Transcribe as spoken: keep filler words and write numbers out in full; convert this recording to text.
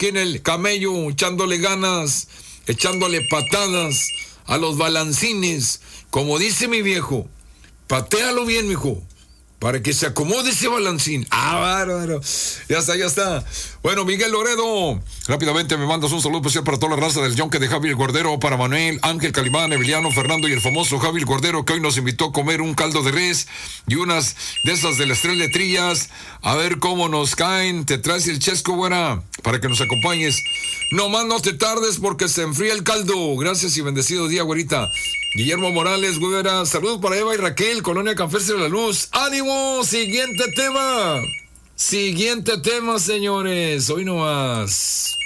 aquí en el camello, echándole ganas, echándole patadas a los balancines. Como dice mi viejo, patealo bien, mijo, para que se acomode ese balancín. Ah, bárbaro. Ya está, ya está. Bueno, Miguel Loredo, rápidamente me mandas un saludo especial para toda la raza del Yonke de Javier Cordero, para Manuel, Ángel Calimán, Emiliano, Fernando y el famoso Javier Cordero, que hoy nos invitó a comer un caldo de res y unas de esas de las tres letrillas. A ver cómo nos caen. Te traes el chesco, buena, para que nos acompañes. No más no te tardes porque se enfría el caldo. Gracias y bendecido día, güerita. Guillermo Morales, güera, saludos para Eva y Raquel, Colonia Cafés de la Luz. ¡Ánimo! Siguiente tema. Siguiente tema, señores. Hoy no más.